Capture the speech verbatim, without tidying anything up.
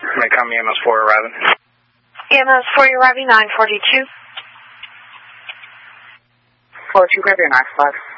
May come E M S four arriving. E M S four arriving, nine forty-two. four two, grab your nine five.